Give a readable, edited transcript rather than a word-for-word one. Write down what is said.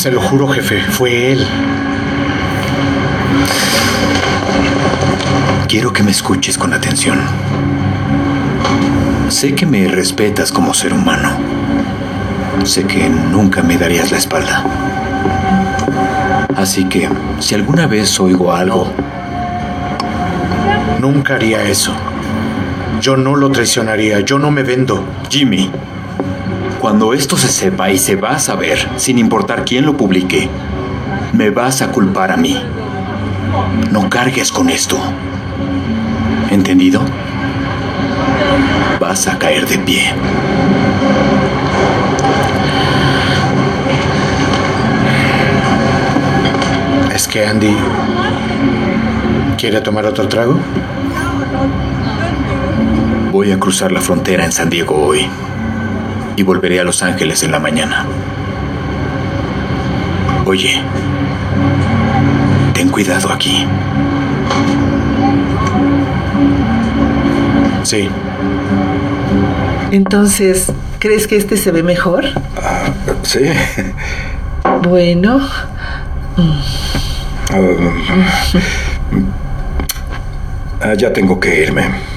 Se lo juro, jefe, fue él. Quiero que me escuches con atención. Sé que me respetas como ser humano. Sé que nunca me darías la espalda. Así que, si alguna vez oigo algo... Nunca haría eso. Yo no lo traicionaría, yo no me vendo. Jimmy, cuando esto se sepa y se va a saber, sin importar quién lo publique, me vas a culpar a mí. No cargues con esto. ¿Entendido? Vas a caer de pie. ¿Es que Andy quiere tomar otro trago? Voy a cruzar la frontera en San Diego hoy y volveré a Los Ángeles en la mañana. Oye, ten cuidado aquí. Sí. Entonces, ¿crees que este se ve mejor? Sí. Bueno. Ya tengo que irme.